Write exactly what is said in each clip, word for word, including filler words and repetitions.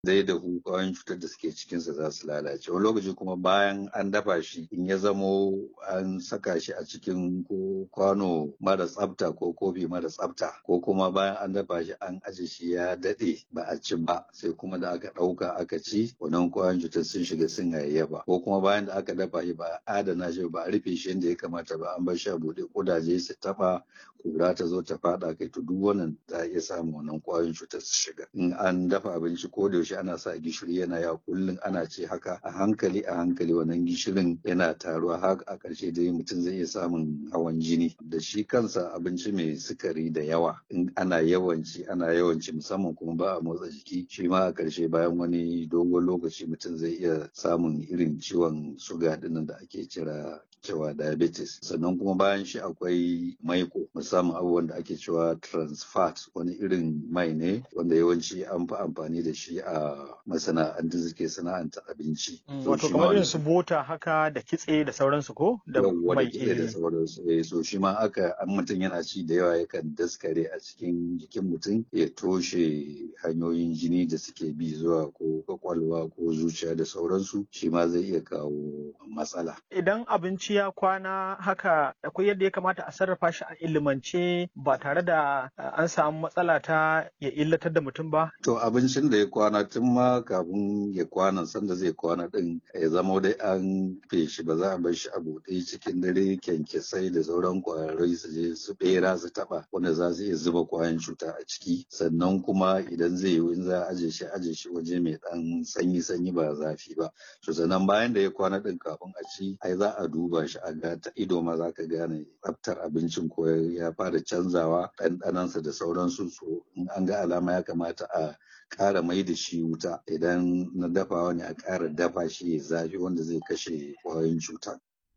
zai dahu ƙwayoyin cutar da suke cikinsa za su lalace. Wani lokaci kuma bayan an dafa shi in ya zamo an saka shi a cikin ko kwano mara tsafta ko kofi mara tsafta ko kuma bayan an dafa shi an aje shi ya daɗe ba a ci ba sai kuma da aka ɗauka aka ci wannan ƙwayoyin cutar sun shiga sun hayayyafa ko kuma bayan da aka dafa shi ba a adana shi ba a rufe shi yadda ya kamata ba an bar shi a buɗe ƙudaje su taɓa kura ta zo ta faɗa kai to duk wannan za a iya samun wannan ƙwayoyin cutar su shiga. In an dafa abinci ko da yaushe ana sa gishiri yana yawa kullum ana ce haka a hankali a hankali wannan gishirin yana taruwa har a ƙarshe dai mutum zai iya samun hawan jini da shi kansa abinci mai sukari da yawa in ana yawanci ana yawanci musamman kuma ba a motsa jiki shi ma a ƙarshe bayan wani dogon lokaci mutum zai iya samun irin ciwon suga dinnan da ake kira cewa diabetes. Sannan kuma bayan shi akwai maiko musamman abubuwan da ake cewa trans fat wani irin mai ne wanda yawanci an fi amfani da shi a masana'antu suke sana'anta abinci. Wato kamar irin su bota haka da kitse da sauransu ko da mai kitse da sauransu. Eh so shi ma aka an mutum yana ci da yawa yakan daskare a cikin jikin mutum ya toshe hanyoyin jini da suke bi zuwa ko kwakwalwa ko zuciya da sauransu shi ma zai iya kawo matsala. Idan abinci ya kwana haka akwai yadda ya kamata a sarrafa shi a ilimance ba tare da an samu matsala ta ya illatar da mutum ba? To abincin da ya kwana tun ma kafin ya kwana sanda zai kwana din ya zama dai an feshi ba za a bar shi a buɗe cikin dare kyankyasai da sauran ƙwayoyi su je su ɓera su taɓa wanda za su iya zuba ƙwayan cuta a ciki sannan kuma idan zai yi in za a aje shi aje shi waje mai ɗan sanyi sanyi ba zafi ba. To sannan bayan da ya kwana din kafin a ci ai za a duba shi a ga ta ido ma za ka gane tsaftar abincin ko ya fara canzawa ɗanɗanansa da sauransu so in an ga alama ya kamata a ƙara mai da shi wuta idan na dafawa ne a ƙara dafa shi ya zafi wanda zai kashe ƙwayoyin cuta.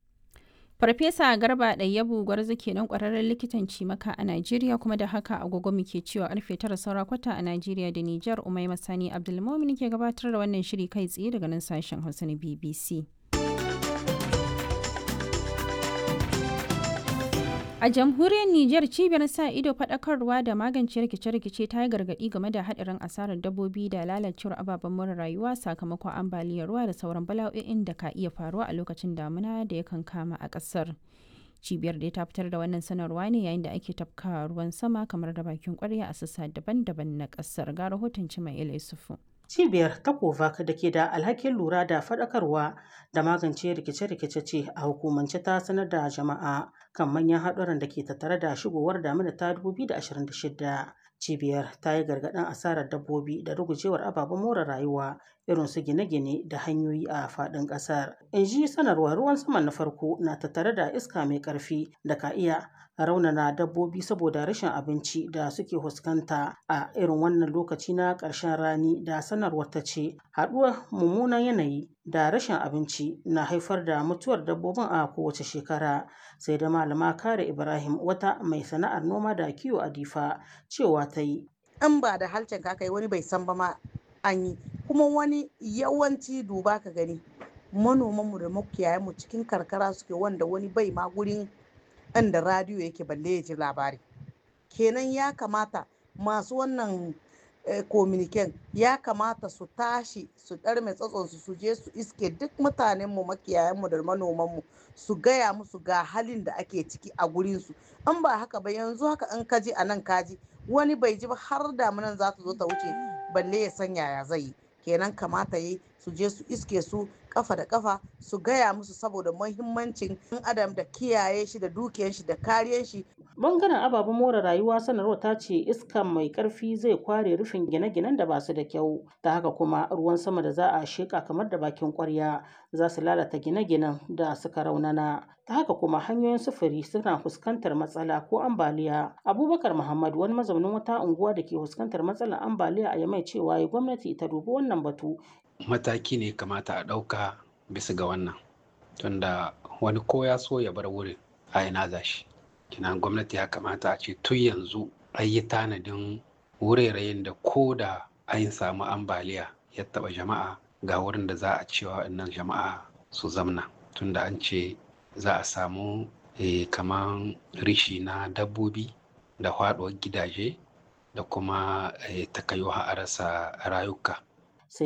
Farfesa Garba Ɗayyabu Gwarzo kenan ƙwararren likitan cimaka a Najeriya kuma da haka agogo muke cewa karfe tara saura kwata a Najeriya da Nijar Umaima Sani Abdulmumin ke gabatar da wannan shiri kai tsaye daga nan sashen Hausa na B B C. A jamhuriyar Nijar cibiyar sa ido faɗakarwa da magance rikice-rikice ta yi gargaɗi game da haɗarin asarar dabbobi da lalacewar ababen more rayuwa sakamakon ambaliyar ruwa da sauran bala'o'in da ka iya faruwa a lokacin damuna da yakan kama a ƙasar. Cibiyar da ta fitar da wannan sanarwa ne yayin da ake tafka ruwan sama kamar da bakin ƙwarya a sassa daban-daban na ƙasar. Ga rahoton Cimaila Yusufu. Cibiyar ta Kovac da ke da alhakin lura da faɗakarwa da magance rikice-rikice ce a hukumance ta sanar da jama'a kan manyan haɗuran da ke tattare da shigowar damina ta dubu biyu da ashirin da shida. Cibiyar ta yi gargaɗin asarar dabbobi da rugujewar ababen more rayuwa irin su gine-gine da hanyoyi a faɗin ƙasar. In ji sanarwar ruwan sama na farko na tattare da iska mai ƙarfi da ka iya raunana dabbobi saboda rashin abinci da suke fuskanta a irin wannan lokaci na ƙarshen rani da sanarwar ta ce haɗuwar mummunan yanayi da rashin abinci na haifar da mutuwar dabbobin a kowace shekara sai da malama kare ibrahim wata mai sana'ar noma da kiwo a difa cewa ta yi in ba da halcin ka kai wani bai san ba ma an yi kuma wani yawanci duba ka gani manomanmu da makiyayanmu cikin karkara suke wanda wani bai ma gurin inda radiyo yake balle ya ji labari kenan ya kamata masu wannan kominiken ya kamata su tashi su ɗarme tsatsonsu su je su iske duk mutanenmu makiyayanmu da manomanmu su gaya musu ga halin da ake ciki a gurinsu in ba haka ba yanzu haka in kaji a nan kaji wani bai ji ba har damunan za ta zo ta wuce balle ya san yaya zai yi kenan kamata yi su je su iske su kafa da kafa su gaya musu saboda muhimmancin ɗan adam da kiyaye shi da dukiyar shi da kariyar shi. Bangaren ababen more rayuwa sanarwar ta ce iska mai karfi zai kware rufin gine-ginen da ba su da kyau ta haka kuma ruwan sama da za a sheka kamar da bakin kwarya za su lalata gine-ginen da suka raunana ta haka kuma hanyoyin sufuri suna fuskantar matsala ko ambaliya. Abubakar Muhammad wani mazaunin wata unguwa da ke fuskantar matsalar ambaliya a Yamai cewa gwamnati ta dubi wannan batu. Mataki ne kamata a ɗauka bisa ga wannan tunda wani ko ya so ya bar wurin a ina za shi kina gwamnati ya kamata a ce tun yanzu an yi tanadin wuraren da ko da an samu ambaliya ya taɓa jama'a ga wurin da za a cewa wannan jama'a su zamna tunda an ce za a samu e, kaman rishi na dabbobi da faɗuwar gidaje da kuma e, takayo a rasa rayuka